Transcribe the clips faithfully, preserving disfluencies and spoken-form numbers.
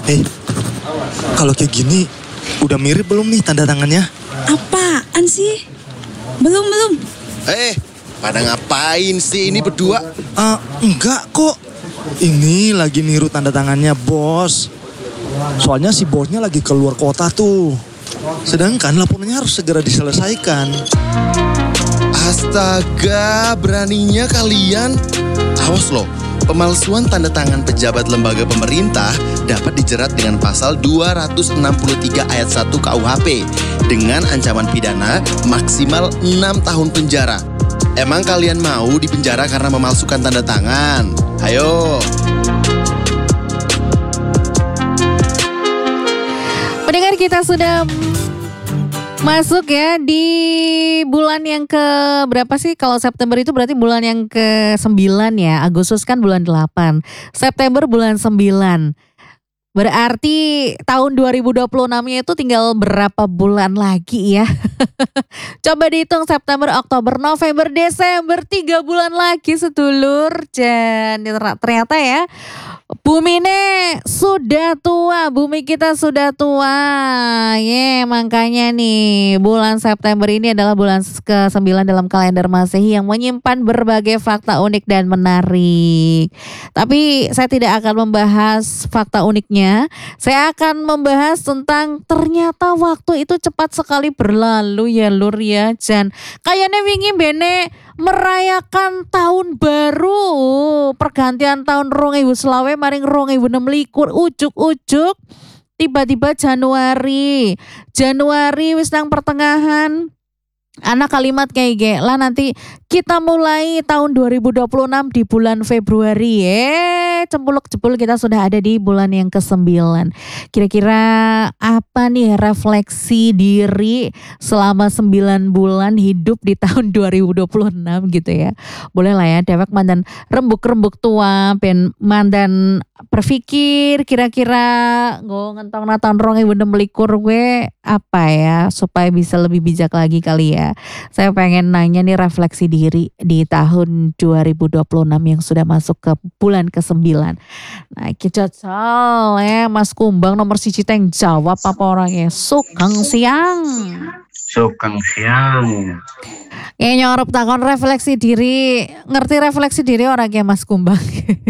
Eh, kalau kayak gini udah mirip belum nih tanda tangannya? Apaan sih? Belum, belum. Eh, pada ngapain sih ini berdua? Ah, enggak kok. Ini lagi niru tanda tangannya bos. Soalnya si bosnya lagi keluar kota tuh. Sedangkan laporannya harus segera diselesaikan. Astaga, beraninya kalian. Awas loh, pemalsuan tanda tangan pejabat lembaga pemerintah dapat dijerat dengan pasal dua ratus enam puluh tiga ayat satu K U H P dengan ancaman pidana maksimal enam tahun penjara. Emang kalian mau dipenjara karena memalsukan tanda tangan? Ayo. Pendengar, kita sudah masuk ya di bulan yang ke berapa sih? Kalau September itu berarti bulan yang ke sembilan ya. Agustus kan bulan delapan. September bulan sembilan. Berarti tahun dua ribu dua puluh enam-nya itu tinggal berapa bulan lagi ya? Coba dihitung September, Oktober, November, Desember. Tiga bulan lagi sedulur. Dan ternyata ya, bumi ini sudah tua, bumi kita sudah tua. Ye, makanya nih bulan September ini adalah bulan ke sembilan dalam kalender Masehi yang menyimpan berbagai fakta unik dan menarik. Tapi saya tidak akan membahas fakta uniknya. Saya akan membahas tentang ternyata waktu itu cepat sekali berlalu ya lur ya. Jan, kayaknya wingi bene merayakan tahun baru, pergantian tahun rong ewu selawe maring rong ewu enam likur, ujuk-ujuk tiba-tiba Januari Januari wis nang pertengahan. Anak kalimat kayak gini lah, nanti kita mulai tahun dua ribu dua puluh enam di bulan Februari. Eh, cempuluk jebul kita sudah ada di bulan yang kesembilan. Kira-kira apa nih refleksi diri selama sembilan bulan hidup di tahun dua ribu dua puluh enam gitu ya. Boleh lah ya, dewek mandan rembuk-rembuk tua, ben mandan berpikir kira-kira nggo ngentong tahun rong ewu enam likur gue apa ya supaya bisa lebih bijak lagi kali ya. Saya pengen nanya nih refleksi diri di tahun dua ribu dua puluh enam yang sudah masuk ke bulan kesembilan. Nah, kita cocol ya Mas Kumbang nomor siji teng jawab apa orangnya? Sugeng siang. Sugeng siang. Ya nyorop takon refleksi diri, ngerti refleksi diri orangnya Mas Kumbang.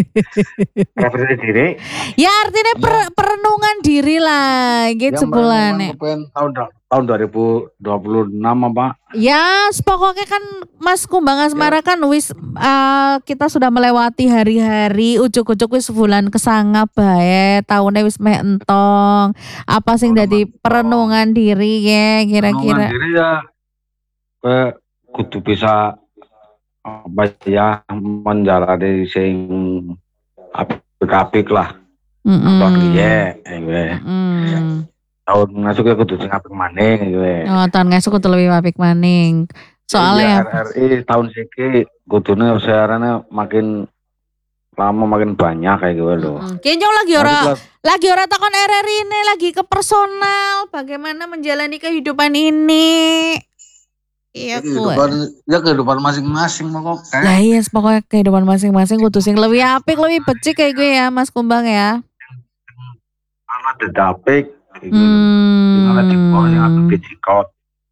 Refleksi diri? Ya artinya per, perenungan diri lah gitu sebulan. Tahun tahun dua ribu dua puluh enam apa? Ya, pokoknya kan Mas Kumbang Asmara ya. Kan wis uh, kita sudah melewati hari-hari ujuk-ujuk wis sebulan kesanga bae, tahunnya wis meh entong. Apa sing dadi perenungan diri ya kira-kira? Perenungan diri ya ke kudu bisa apa ya menjalani sing apik-apik lah. Apa piye eh tahun ngasuk ya kudu sing apik maning gitu. Oh, tahun ngasuk kudu lebih apik maning. Soalnya R R I tahun siki kudune siarannya makin lama makin banyak kayak gitu loh. Mm-hmm. Kayaknya lagi ora lagi ora takon R R I ini lagi ke personal, bagaimana menjalani kehidupan ini. Iya, kehidupan ya kehidupan masing-masing pokoknya. Lah iya, pokoknya kehidupan masing-masing kudu sing lebih apik, lebih becik kayak gue ya, Mas Kumbang ya. Alat dedapik gitu. Hmm. Alat dikon yang apik dicikot.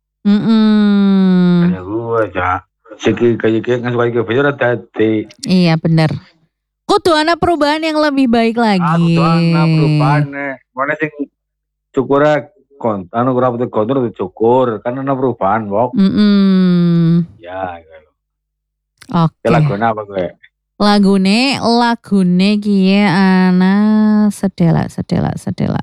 Heeh. Kayak gue aja. Siki kayak ngasuk kayak gue ora dadi. Iya, bener. Kudu ana perubahan yang lebih baik lagi. Ah, kudu ana perubahan. Mana sing cukure kon, anu ora betul kontrol cukur, kan ana perubahan, Wok. Mm-mm. Ya, gitu. Oke. Okay. Lagune apa gue? Lagune, lagune kiye ana sedela, sedela, sedela.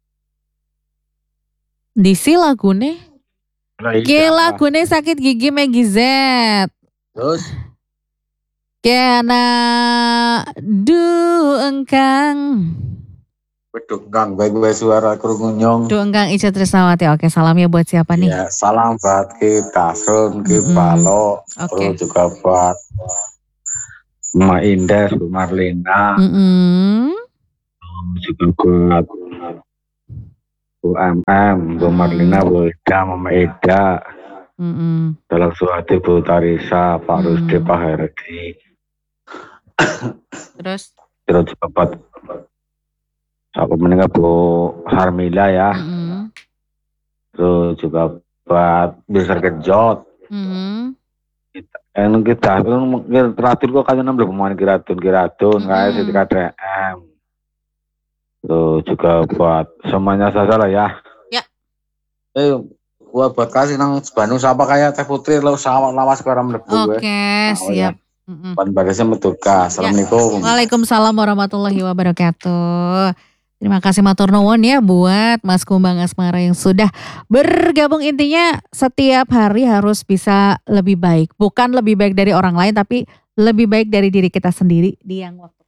Disi lagune? Kiye lagune sakit gigi Meggy Z. Terus? Kiye ana du engkang. Dungkang, baik-baik suara kerungunyong. Dungkang Ica Trisnawati. Oke, salam ya buat siapa nih? Ya, salam buat kita, Sun, kita, Palo, Oke. Terus juga buat Ma Indah, Bu Marlina, mm-hmm. juga buat Bu M M, Bu Marlina, Bu Ida, Mama Eda, mm-hmm. Dalam Suhati, Bu Tarisa, Pak mm-hmm. Rusdi, Pak Herdi. Terus? Terus juga buat meninggal Bu Harmila ya. Mm-mm. Terus juga buat Besar Genjot. Mm-mm. Yang kita mungkin teratur kok kalian belum pemain kiratun kiratun kayak Mm-mm. C T K D M. Terus juga buat semuanya saja lah ya. Ya. Eh, gua buat kasih nang Bandung siapa kayak Teh Putri lo sawah lawas ke orang mlebu gue. Oke, siap. Mm-mm. Pan bagasnya meturka. Assalamualaikum. Waalaikumsalam warahmatullahi wabarakatuh. Terima kasih matur nuwun ya buat Mas Kumbang Asmara yang sudah bergabung. Intinya setiap hari harus bisa lebih baik. Bukan lebih baik dari orang lain tapi lebih baik dari diri kita sendiri di yang waktu.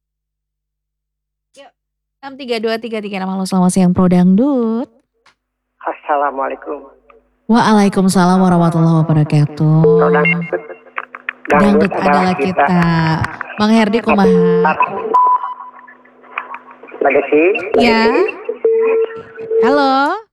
Yuk, enam tiga dua tiga tiga enam. Halo, selamat siang Pro Dangdut. Assalamualaikum. Waalaikumsalam warahmatullahi wabarakatuh. Dangdut adalah kita. Bang Herdi kumaha? Legacy. Ya. Halo.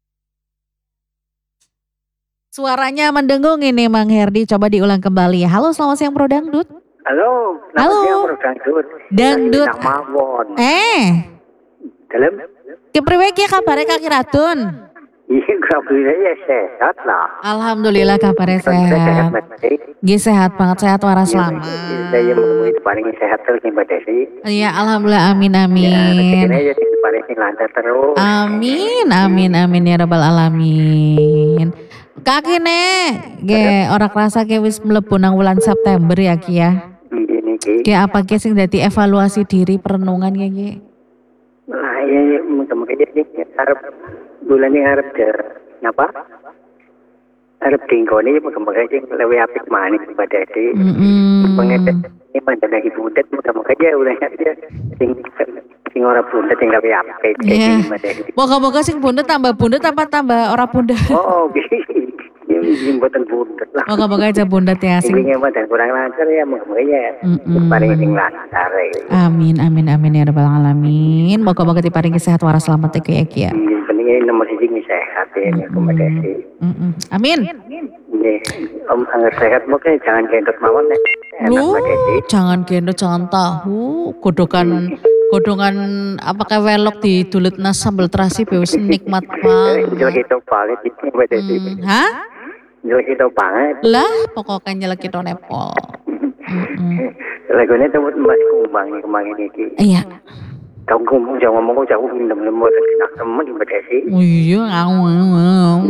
Suaranya mendengung ini Bang Herdi. Coba diulang kembali ya. Halo, selamat siang Pro Dangdut. Halo. Halo. Halo. Dangdut. Dangdut. Mawon. Eh. Dalam. Kepriwe ki kabare Kaki Ratun? Iya, alhamdulillah ya sehat lah. Alhamdulillah kabarnya Sehat sehat. banget. Gih sehat banget, sehat waras selamat. Saya menemui paling sehat terus nih Mbak Desi. Iya, alhamdulillah, amin amin. Ya, rezekinya ya paling lancar terus. Amin, amin, amin ya rabbal alamin. Kaki nek, ge orang kerasa ke wis mlebu nang wulan September ya Ki ya. Ini Ki. Ge apa ki sing dadi evaluasi diri perenungan ya Ki? Lah ya mungkin jadi harap bulan ini harap ke apa? Harap tinggal ini mungkin aja lebih apik manis Mbak Desi. Mm-mm. Mengenai ini mantan lagi bundet mungkin aja udah aja sing sing orang bundet yang lebih apik. Iya. Mbak Desi. Moga-moga sing bundet tambah bundet apa tambah ora bundet. Oh, ini buatan bundet lah. Moga-moga aja bundet ya sing. Ini buatan kurang lancar ya, makanya Mm-mm. paling sing lancar ya. Amin amin amin ya rabbal alamin. Moga-moga diparingi sehat waras selamat ya Ki ya. Yang penting ini nomor siji ini sehat ya, akomodasi. Mm-mm. Amin. Ini om sangat sehat, mungkin jangan gendut mawon ya. Lu jangan gendut jangan tahu godokan godongan apakah velok di dulut nas sambal terasi wis nikmat banget. Jual itu banget itu Mbak Desi. Hmm, hah? Jual itu banget. Lah pokoknya nyelek kita nepol. Mm-mm. Lagunya tuh Mas Kumbang nih kemarin ini. Iya. Kau ngomong jangan ngomong kau jauh minum minum buat enak temen Mbak Desi. Oh iya ngawang.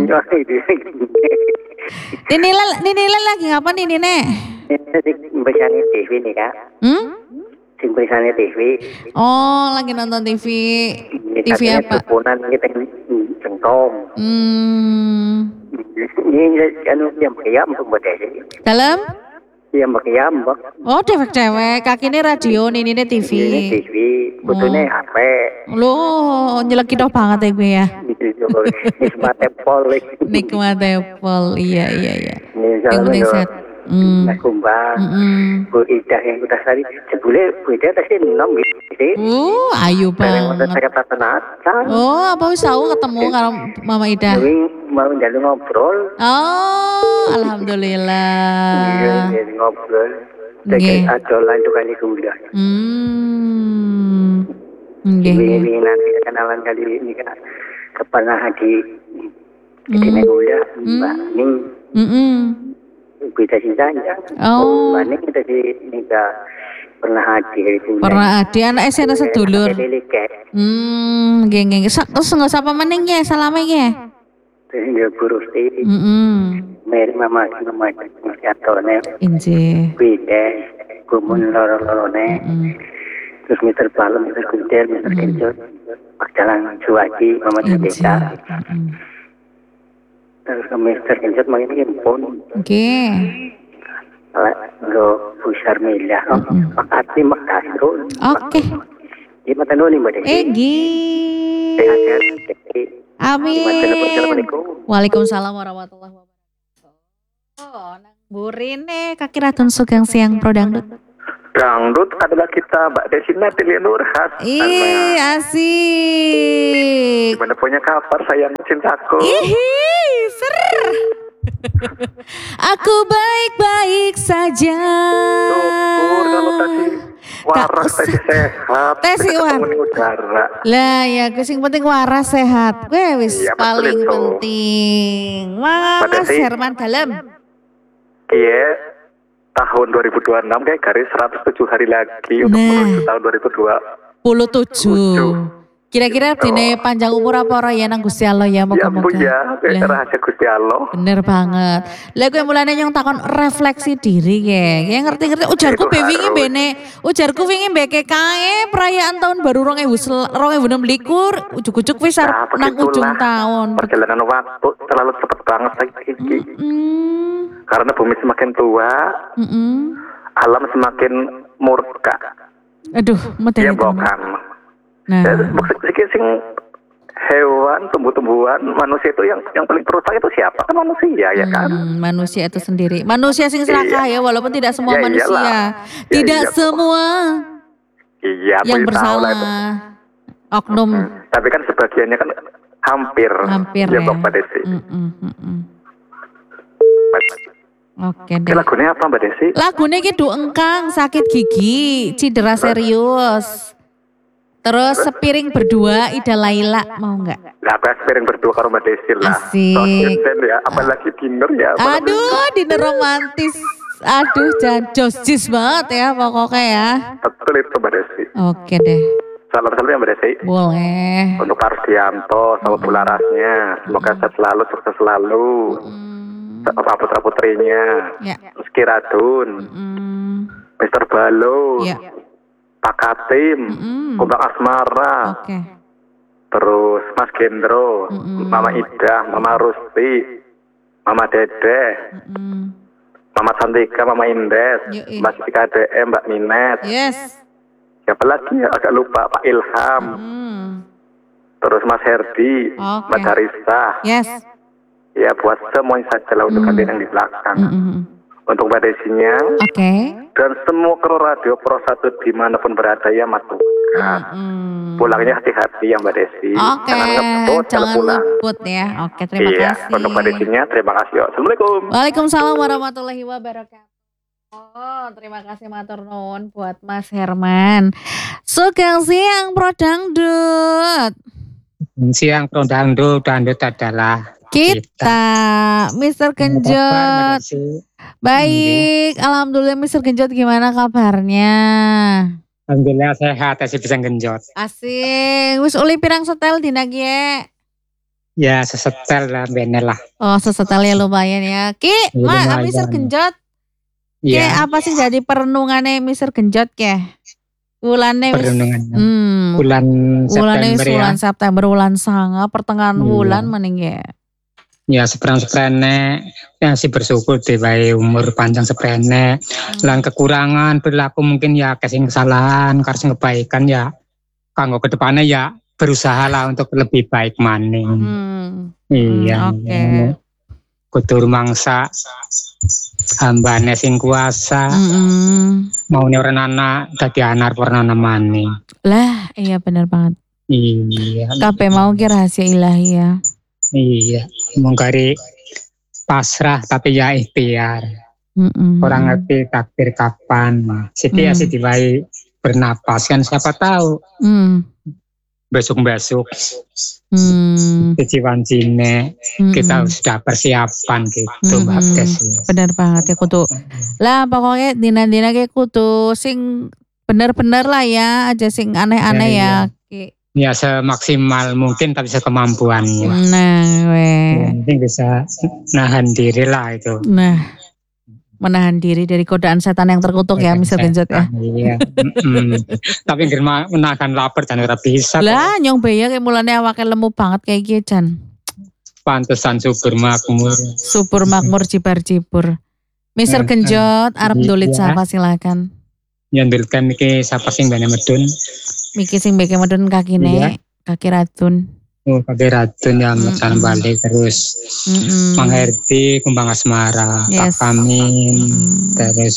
Ninila Ninila lagi ngapa nih Nine? Ini bersani T V nih kak. Hmm? Sing bersani T V. Oh lagi nonton T V. T V apa? Teleponan kita centong. Hmm. Ini anu yang kayam Mbak Desi. Dalam? Yang kayam Mbak. Oh dewek-dewek kakinya radio nih ini T V. Ini T V. Butuhnya H P. Lo nyelek kita banget ya gue ya. Nikmat Apple. Nikmat Apple, iya iya iya. Ini Yang penting salah sehat. Hmm. Mas Kumbang, Mm-mm. Bu Ida yang udah tadi sebule Bu Ida tadi enam gitu. Uh, ayu Bareng udah saya banget. kata Natal. Oh, apa wis tahu ketemu karo Mama Ida? Tapi mau jalan ngobrol. Oh, Iya, alhamdulillah. jadi ngobrol. Nggih. Jadi adolan tuh kali gula. Hmm. Nggih, nggih. Ini nanti kenalan kali ini kan pernah di di Hmm. gula Mbak Ning Mm-mm. beda sisanya. Oh. Mbak Ning kita di nikah pernah hadir itu. Pernah ada anak S N sedulur. Jadi kayak Hmm, nggih nggih. Sak terus enggak sapa meneng ya, salame ya. terus dia Gurusti. Heeh. Meri mama mama atone Injih. beda kumun loro-lorone. Mm. Terus meter balem, meter kuntir, meter kencur. Jalan Juwaji, Mama Injih. Desa. Mm. Terus ke meter kencur, makin impun. Nggih. Lo Bu Syarmila, makasih makasih. Oke. Di mata noni Mbak Desi. Eh, nggih. Sehat-sehat. Amin. Assalamualaikum. Waalaikumsalam warahmatullahi wabarakatuh. Oh, nang burine Kaki Ratun Sugeng Siang Pro Dangdut. Dangdut adalah kita Mbak Desina Tilianur khas. Ih, asik. Gimana punya kabar sayang cintaku? Ih, ser. Aku baik-baik saja. Syukur kalau tadi waras usah. teh sehat. Tes Bisa Iwan. ketemu ning udara. Lah ya, sing penting waras sehat. Gue wis Iya, betul paling itu. penting. Mas Mbak Desi. Herman Dalem. Iya. Tahun dua ribu dua puluh enam kayak garis seratus tujuh hari lagi untuk Nah. menuju tahun dua ribu dua puluh. Puluh tujuh. Kira-kira dine panjang umur apa ora ya nang Gusti Allah ya Ya moga-moga. Bu ya, kayak Lah, rahasia Gusti Allah. bener banget. Lah kowe mulane nyong takon refleksi diri ge. Ya ngerti-ngerti ujarku Itu be wingi harus. bene. Ujarku wingi mbeke kae perayaan tahun baru dua ribu enam belas ujug-ujug wis arep Nah, nang ujung begitulah. tahun. Perjalanan waktu terlalu cepat banget lagi. Hmm. Karena bumi semakin tua, Mm-mm. alam semakin murka. Aduh, medeni Ya temen. bukan. Nah, Maksudnya sing hewan, tumbuh-tumbuhan, manusia itu yang yang paling perusak itu siapa? Kan manusia ya kan? hmm, manusia itu sendiri. Manusia sing serakah ya, walaupun tidak semua Ya manusia. iyalah. Ya Tidak iya. semua Iya, yang aku tahu lah itu. bersalah. Oknum Hmm, Tapi kan sebagiannya kan hampir. hampir ya. ya. Mbak Desi. Mm-mm, mm-mm. Oke Ini deh. lagunya apa Mbak Desi? Lagunya gitu engkang sakit gigi, cedera serius. Terus sepiring berdua Ida Laila mau nggak? Lah apa piring berdua karo Mbak Desi lah. Asik. So inten ya, apalagi dinner ya. Aduh, dinner romantis. Aduh, jangan jos-jis banget ya pokoknya ya. Betul itu Mbak Desi. Oke deh, Salam-salam ya Mbak Desi. boleh. Untuk Pak Rusdianto sama Bularasnya. Semoga sehat selalu, sukses selalu. Hmm, Sama putra-putrinya. ya. Rizky Radun. Hmm, Mister Balo. ya. Pak Katim. Mm-mm. Kumbang Asmara. Oke. Terus Mas Gendro. Mm-mm. Mama Ida. Mama Rusti. Mama Dede. Mm. Mama Santika. Mama Indes. Yoi. Mbak Siti K D M. Mbak Minet. Yes. Siapa lagi ya? Agak lupa. Pak Ilham. Hmm. Terus Mas Herdi. Oke. Mbak Darista. Yes. Ya buat semuanya saja lah untuk Mm. kalian yang di belakang. Mm-mm. Untuk Mbak Desinya. Oke. Dan semua kru radio Pro satu dimanapun berada ya matukan. Mm. Pulangnya hati-hati ya Mbak Desi. Oke, Jangan ngebut kalau jangan pulang. ngebut ya. Oke, terima Iya, kasih. untuk Mbak Desinya terima kasih. Assalamualaikum. Waalaikumsalam warahmatullahi wabarakatuh. Oh, terima kasih matur nuwun buat Mas Herman. Sugeng siang Pro Dangdut. Siang Pro Dangdut, Dangdut adalah Kita, Mister Genjot. Baik, alhamdulillah Mister Genjot gimana kabarnya? Alhamdulillah sehat, masih bisa genjot. Asik, wis uli pirang setel dina kie? Ya sesetel lah, bener lah. Oh, sesetel ya lumayan ya. Ki, Ya, Ma, lumayan. Mister Genjot. Ki, Iya, apa sih jadi perenungannya Mister Genjot ke? Wulane wis perenungannya. hmm, Bulan wulane wis September ya. bulan September, wulan sanga, pertengahan Iya. wulan mending ya. Ya seprene ya si bersyukur deh bae umur panjang seprene. Lan kekurangan perilaku mungkin ya kesing kesalahan, karena kebaikan ya kanggo kedepannya ya berusaha lah untuk lebih baik maning. Hmm. Iya. Hmm, oke. Kudu mangsa hambane sing kuasa. Mm-mm. Mau orang anak dadi anak warna maning. Lah, iya bener banget. Iya. Kabeh mau ki rahasia ilahi ya. Iya. Mungkari pasrah tapi ya ikhtiar. Mm-mm. Orang ngerti takdir kapan. Siti ya Hmm. siti baik bernapas kan siapa tahu Hmm. besok-besok Hmm. keciwancine Mm-mm. kita sudah persiapan gitu Mm-mm. Mbak Des. Bener banget ya kudu. Lah pokoknya dina-dina kayak kudu sing bener-bener lah ya, aja sing aneh-aneh Ya, ya. iya. Ki. Ya semaksimal mungkin tapi sekemampuannya. Nah, weh. Yang penting bisa nahan diri lah itu. Nah, menahan diri dari godaan setan yang terkutuk ya, Mister Genjot ya. Iya. Mm-mm. Tapi nggak menahan lapar dan ora bisa. Lah, nyong baya kayak mulane awake lemu banget kayak gitu, Jan. Pantesan subur makmur. Subur makmur cibar-cibur. Mister Eh, Genjot, arep iya. ndulit siapa silakan. Nyandulkan iki sapa sing bane medun. Miki sing beke medun kakine, Iya. kaki ratun. Oh, kabeh racun ya mecan balik terus. Mm-mm. Mang Herdi, Kumbang Asmara, Yes. Pak Kamin, Mm-mm. terus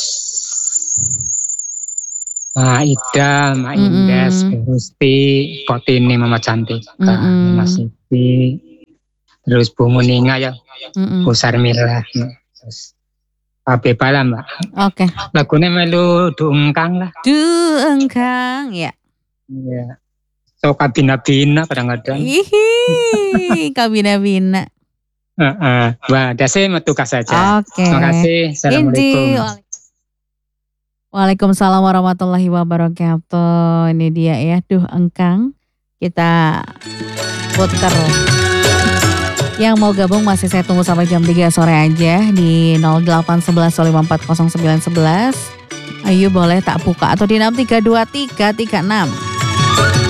Ma Ida, Ma Mm-mm. Indes, Gusti, Kotini, Mama Cantik, Mm-mm. Mas Siti, terus Bu Muninga ya, Mm-mm. Bu Sarmila, terus Kabeh bala Mbak. Oke. Lagune melu duengkang lah. Duengkang ya. Iya. So kabina-bina kadang-kadang. Hihi, kabina-bina. Heeh. Wah, dasi tugas saja. Oke. Terima kasih. Assalamualaikum. Inji. Waalaikumsalam warahmatullahi wabarakatuh. Ini dia ya, duh engkang. Kita puter. Yang mau gabung masih saya tunggu sampai jam tiga sore aja di nol delapan satu satu lima empat nol sembilan satu satu. Ayo boleh tak buka atau di enam tiga dua tiga tiga enam.